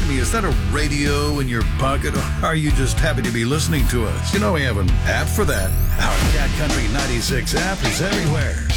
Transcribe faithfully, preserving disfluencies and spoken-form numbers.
Excuse me, is that a radio in your pocket, or are you just happy to be listening to us? You know we have an app for that. Our Cat Country ninety-six app is everywhere.